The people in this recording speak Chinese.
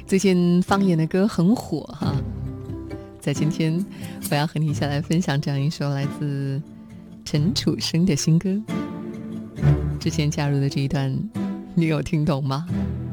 最近方言的歌很火哈，在今天我要和你一起来分享这样一首来自陈楚生的新歌。之前加入的这一段你有听懂吗？